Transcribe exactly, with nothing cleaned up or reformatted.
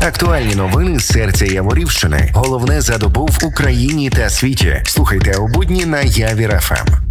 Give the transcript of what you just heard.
Актуальні новини з серця Яворівщини. Головне за добу в Україні та світі. Слухайте у будні на Явір еф ем.